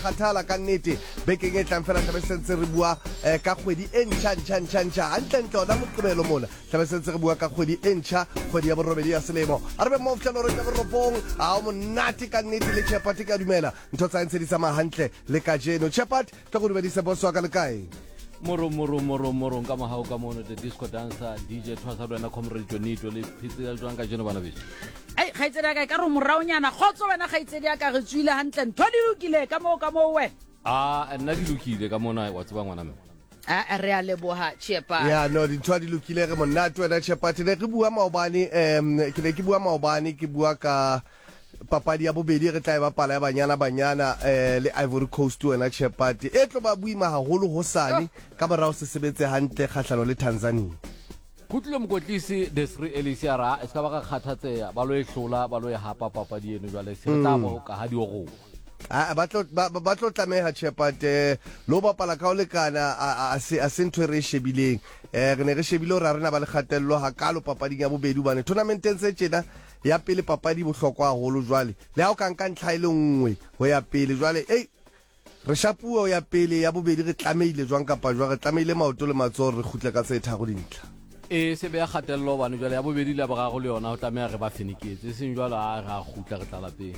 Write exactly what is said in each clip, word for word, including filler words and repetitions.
kgathala ka nnete bekeng e tlang fela tlabe sentse re bua ka kgwedi e ntjha ntjha ntjha ntjha hantle-ntle ona moqebelo mona tlabe sentse re bua ka kgwedi e ntjha kgwedi ya borobedi ya selemo a re be mo fitlhela re ka boropong a o monate ka nnete le Chapati ka dumela ntho tsa ntse di tsamaya hantle le ka jeno Chapati tla go dumedisa boss wa ka le kae moro moro moro moro ka mahao ka mono the disco dancer D J Thwasa lwana comrade Jonito le phitsi ya jwang ka jeno bana beso ai khaitsedi ka ka re moraonyana khotso wena khaitsedi ka re tswile hantle ntho di lokile ka mo ka mo we ah nna di lokile ka mona wa tseba ngwana me a re a leboha Chapati ya no di ntho di lokile re monate wena Chapati ne re bua maobane em ke ne ke bua maobane ke bua ka papadi ya bobedi re tla e bapala ya banyana banyana eh le Ivory Coast wena Chapati e tlo ba buima haholo hosane ka borao se sebetse hantle kgahlano le Tanzania kutlwe mokotlisi Desri Elisiara e ska ba ka kgathatseya ba lo e hlola ba lo e hapa papadi eno jwale se tla mo ka ha di go a ba tlo ba tlo tlameha Chapati lo bapala ka o lekana a se a sentwe re shebileng eh re ne re shebile ra rena ba le khatello ha kalo papading ya bobedi bane tournament e tse tjena ya pele papadi bohlokwa haholo jwale le ha o ka nka ntlha ile nngwe ho ya pele jwale ei re shapuo ya pele ya bobedi re tlameile jwang kapa jwang re tlameile maoto le matso re khutle ka tse tharo dintlha e se be ya khatello bane jwale ya bobedi le ba go le yona o tlameha re ba feniketse seng jwale a ra khutla re tla lapeng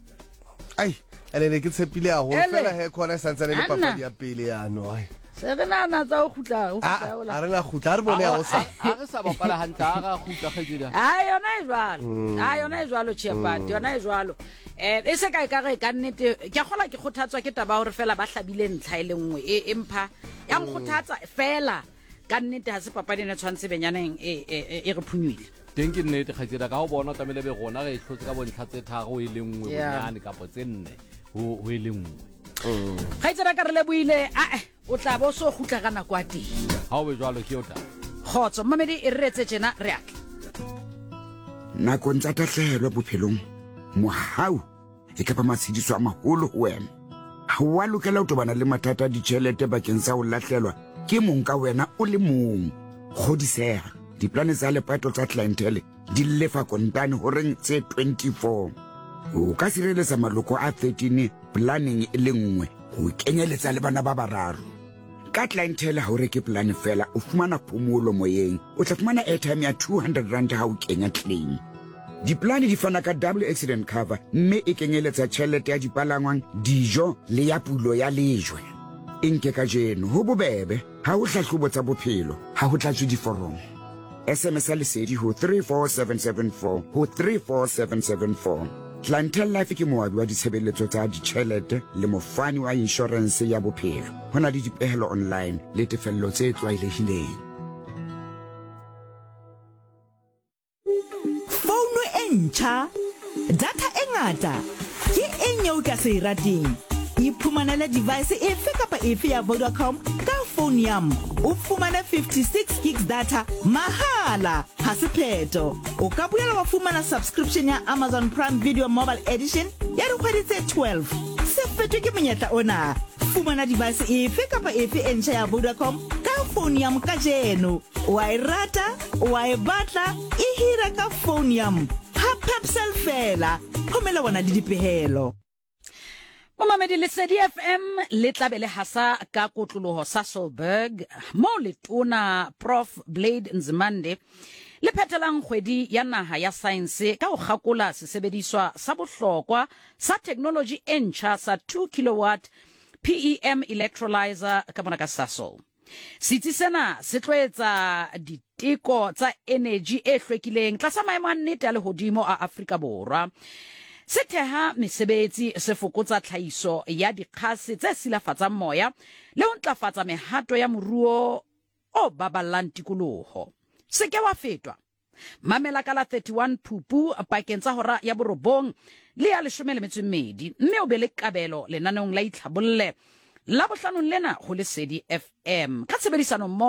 ai ele ne ke tshepile a ho fela he khona santsa le papadi ya pele ya no ai se re na na tsa o khutla o khutla a re na khutla re bone ya o sa a re sa bapala hantla ga khutla khejela a yona e jwalo a yona e jwalo Chapati yona e jwalo eh e se ka ka re ka nnete ke gola ke khothatswa ke taba hore fela ba hlabile ntlha ile nngwe e empha ya nkgothatsa fela ka nnete ha se papadi ne tshwantse benyaneng e e re phunywile teng ke nnete khajela ka ho bona tamele be gona re hlotse ka bontlha tse tharo e le nngwe bonyane ka po tse nne ho ho e le nngwe khaitsela ka re le buile a o tla bo so khutla kana kwa teng ha o be jwalo ke o tla khotso mamedi e retse tjena re atla nako ntsa tahlelo bophelong mohau e ka ba matshidiso a maholo ho wena ha wa lokela ho tobana le mathata di tšhelete bakeng sa ho lahlelwa ke mong ka wena o le mong kgodiseha diplane tsa lepato tsa clientele di lefa kontane ho reng tse twenty-four o ka sireletsa maloko a thirteen planning e le nngwe ho kenyeletsa le bana ba bararo ka clientele ha o reke plan fela o fumana phomolo moyeng o tla fumana airtime ya two hundred rand ha o kenya claim diplane di fana ka double accident cover mme e kenyeletsa tjhelete ya dipalangwang dijo le ya pulo ya lejwe inke ka jeno ho bobebe ha o hlahlobo tsa bophelo ha ho tlatswe diforomo S M S lesedi ho three four seven seven four ho three four seven seven four Clientele Life ke moabi wa ditshebeletso tsa ditjhelete le mofani wa insurance ya bophelo hona le dipehelo online le tefello tse tlwaelehileng Phone e ntjha data e ngata ke eng eo ka se rateng iphumanela device efe kapa efe ya Vodacom ka phone yam o fumana fifty-six gigs data mahala ha se pheto o ka boela wa fumana subscription ya Amazon Prime Video Mobile Edition ya dikgwedi tse twelve se fetwe ke monyetla ona fumana device efe kapa efe e ntjha ya Vodacom ka phone yam ka jeno wa e rata wa e batla e hira ka phone yam ha Pepsel fela khomela wana di dipehelo Mamedi Lesedi F M le tlabele hasa ka kotloloho sa Solberg mo le tona Prof Blade Nzimande le phetelang kgwedi ya naha ya science ka ho kgakola sesebediswa sa bohlokwa sa technology e ntjha sa two kilowatt P E M electrolyzer ka bona ka Sasol Sitsi sena se tloetsa diteko tsa energy e hlwekileng tlasa maemo a nnete a lehodimo a Afrika Borwa Setheha mesebetsi se fokotsa tlhaiso ya dikgase tse silafatsang moya le ho ntlafatsa mehato ya moruo o baballang tikoloho. Se ke wa fetwa. Mamela ka la thirty-one Phupu pakeng tsa hora ya borobong le ya leshome le metso e mmedi mme o be le kabelo lenanong la itlhabolle la bohlanong lena ho Lesedi F M ka tshebedisano